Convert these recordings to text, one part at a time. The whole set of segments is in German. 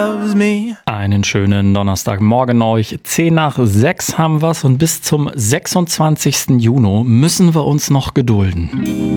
Einen schönen Donnerstagmorgen euch. 10:10 haben wir's und bis zum 26. Juni müssen wir uns noch gedulden.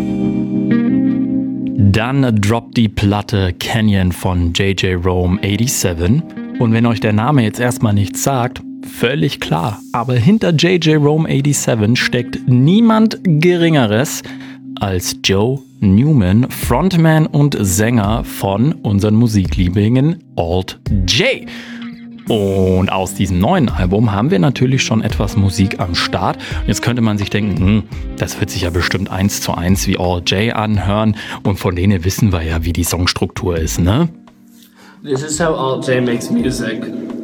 Dann droppt die Platte Canyon von JJ Rome 87. Und wenn euch der Name jetzt erstmal nichts sagt, völlig klar. Aber hinter JJ Rome 87 steckt niemand Geringeres als Joe Newman, Frontman und Sänger von unseren Musiklieblingen Alt J. Und aus diesem neuen Album haben wir natürlich schon etwas Musik am Start. Jetzt könnte man sich denken, das wird sich ja bestimmt 1:1 wie Alt J anhören. Und von denen wissen wir ja, wie die Songstruktur ist, ne? This is how Alt J makes music.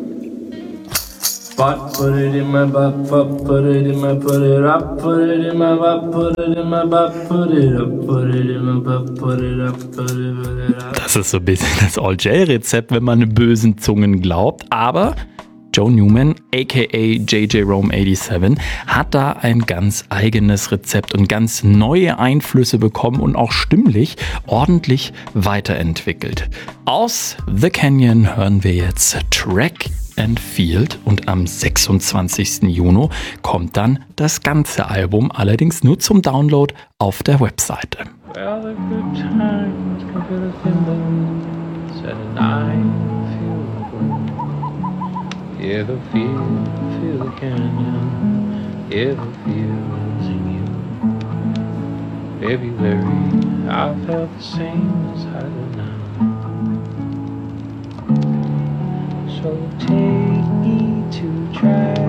Butt, put it in my butt, put it in my, put it up, put it in my butt, put it in my butt, put it up, put it in my butt, put it up, put it up. Das ist so ein bisschen das Alt-J-Rezept, wenn man bösen Zungen glaubt. Aber Joe Newman, aka JJ Rome 87, hat da ein ganz eigenes Rezept und ganz neue Einflüsse bekommen und auch stimmlich ordentlich weiterentwickelt. Aus The Canyon hören wir jetzt Track and Field und am 26. Juni kommt dann das ganze Album, allerdings nur zum Download auf der Webseite. Well, the good times come to the Finland, said and I feel the wind. Hear the field, feel the canyon, hear the fields in you. February, I felt the same as I do now. So take me to try